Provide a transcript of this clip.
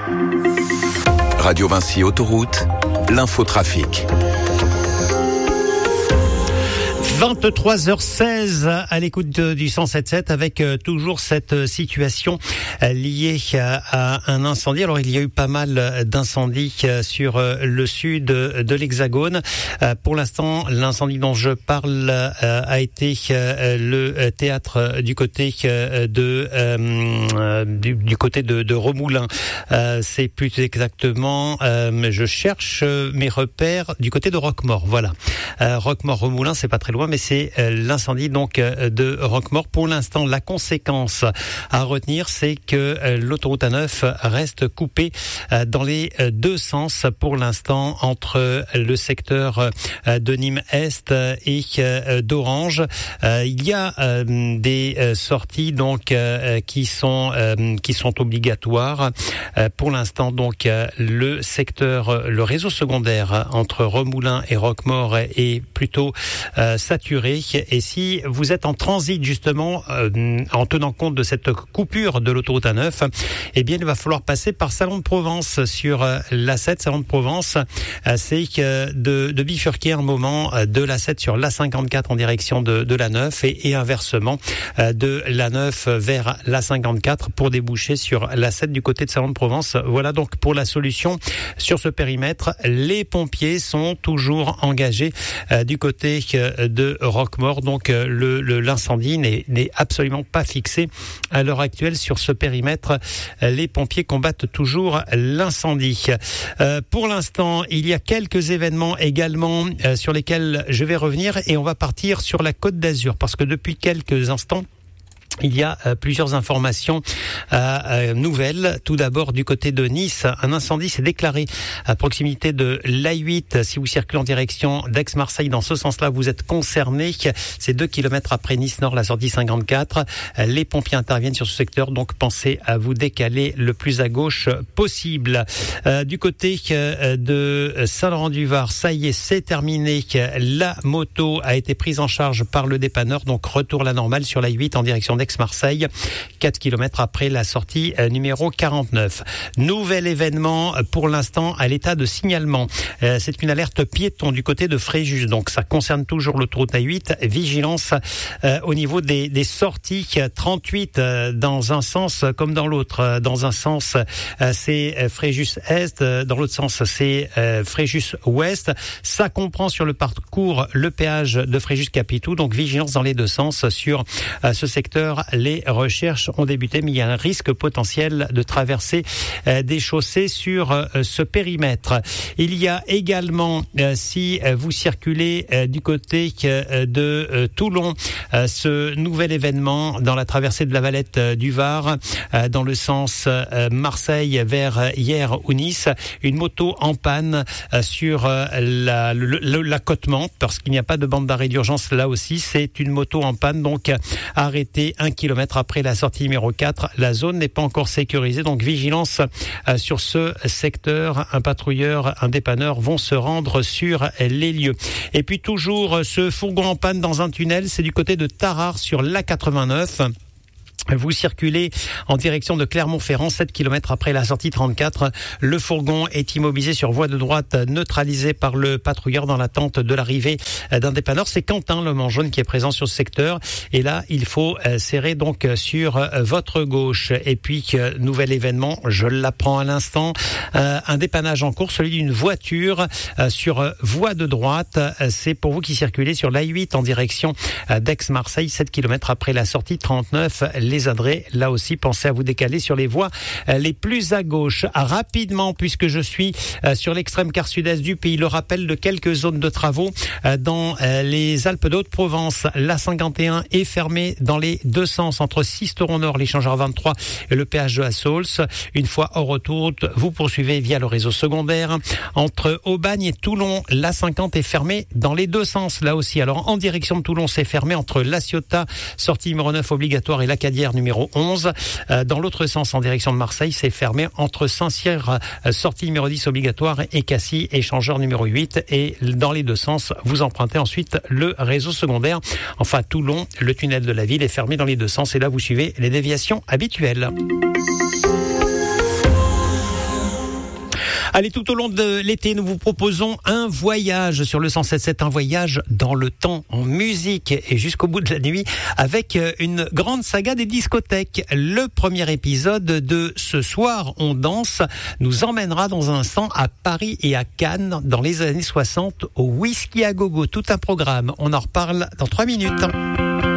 Radio Vinci Autoroute, l'infotrafic. 23h16 à l'écoute du 107.7 avec toujours cette situation liée à un incendie. Alors il y a eu pas mal d'incendies sur le sud de l'Hexagone. Pour l'instant, l'incendie dont je parle a été le théâtre du côté de Remoulins. C'est plus exactement, je cherche mes repères du côté de Roquemaure. Voilà, Roquemaure-Remoulins, c'est pas très loin, mais c'est l'incendie donc de Roquemaure. Pour l'instant, la conséquence à retenir, c'est que l'autoroute A9 reste coupée dans les deux sens pour l'instant entre le secteur de Nîmes-Est et d'Orange. Il y a des sorties donc qui sont obligatoires. Pour l'instant, donc le réseau secondaire entre Remoulins et Roquemaure est plutôt saturé, et si vous êtes en transit justement en tenant compte de cette coupure de l'autoroute A9, eh bien il va falloir passer par Salon de Provence sur l'A7. Salon de Provence, c'est de bifurquer un moment de l'A7 sur l'A54 en direction de l'A9 et inversement de l'A9 vers l'A54 pour déboucher sur l'A7 du côté de Salon de Provence. Voilà donc pour la solution sur ce périmètre. Les pompiers sont toujours engagés du côté de Roquemaure, donc l'incendie n'est absolument pas fixé à l'heure actuelle sur ce périmètre. Les pompiers combattent toujours l'incendie. Pour l'instant, il y a quelques événements également sur lesquels je vais revenir, et on va partir sur la Côte d'Azur parce que depuis quelques instants, il y a plusieurs informations nouvelles. Tout d'abord, du côté de Nice, un incendie s'est déclaré à proximité de l'A8. Si vous circulez en direction d'Aix-Marseille, dans ce sens-là, vous êtes concerné. C'est 2 kilomètres après Nice-Nord, la sortie 54. Les pompiers interviennent sur ce secteur, donc pensez à vous décaler le plus à gauche possible. Du côté de Saint-Laurent-du-Var, ça y est, c'est terminé. La moto a été prise en charge par le dépanneur, donc retour à la normale sur l'A8 en direction d'Aix-Marseille, 4 kilomètres après la sortie numéro 49. Nouvel événement pour l'instant à l'état de signalement. C'est une alerte piéton du côté de Fréjus, donc ça concerne toujours l'autoroute A8. Vigilance au niveau des sorties 38 dans un sens comme dans l'autre. Dans un sens, c'est Fréjus Est, dans l'autre sens, c'est Fréjus Ouest. Ça comprend sur le parcours le péage de Fréjus Capitou, donc vigilance dans les deux sens sur ce secteur. Les recherches ont débuté, mais il y a un risque potentiel de traverser des chaussées sur ce périmètre. Il y a également, si vous circulez du côté de Toulon, ce nouvel événement dans la traversée de la Valette du Var, dans le sens Marseille vers Hyères ou Nice, une moto en panne sur l'accotement, parce qu'il n'y a pas de bande d'arrêt d'urgence là aussi. C'est une moto en panne, donc arrêtée 1 kilomètre après la sortie numéro 4. La zone n'est pas encore sécurisée, donc vigilance sur ce secteur. Un patrouilleur, un dépanneur vont se rendre sur les lieux. Et puis toujours ce fourgon en panne dans un tunnel, c'est du côté de Tarare sur l'A89. Vous circulez en direction de Clermont-Ferrand, 7 km après la sortie 34. Le fourgon est immobilisé sur voie de droite, neutralisé par le patrouilleur dans l'attente de l'arrivée d'un dépanneur. C'est Quentin, l'homme en jaune, qui est présent sur ce secteur. Et là, il faut serrer donc sur votre gauche. Et puis, nouvel événement, je l'apprends à l'instant, un dépannage en cours, celui d'une voiture sur voie de droite. C'est pour vous qui circulez sur l'A8 en direction d'Aix-Marseille, 7 km après la sortie 39. Les Adrets, là aussi, pensez à vous décaler sur les voies les plus à gauche. Rapidement, puisque je suis sur l'extrême quart sud-est du pays, le rappel de quelques zones de travaux dans les Alpes d'Haute-Provence. L'A51 est fermée dans les deux sens entre Sisteron-Nord, l'échangeur 23 et le péage de Assols. Une fois hors autoroute, vous poursuivez via le réseau secondaire. Entre Aubagne et Toulon, l'A50 est fermée dans les deux sens, là aussi. Alors, en direction de Toulon, c'est fermé entre La Ciotat, sortie numéro 9 obligatoire, et l'Acadière numéro 11. Dans l'autre sens, en direction de Marseille, c'est fermé entre Saint-Cyr, sortie numéro 10 obligatoire, et Cassis, échangeur numéro 8. Et dans les deux sens, vous empruntez ensuite le réseau secondaire. Enfin, Toulon, le tunnel de la ville est fermé dans les deux sens, et là, vous suivez les déviations habituelles. Allez, tout au long de l'été, nous vous proposons un voyage sur le 107.7, un voyage dans le temps en musique et jusqu'au bout de la nuit avec une grande saga des discothèques. Le premier épisode de Ce soir on danse nous emmènera dans un instant à Paris et à Cannes dans les années 60 au Whisky à Gogo. Tout un programme. On en reparle dans 3 minutes.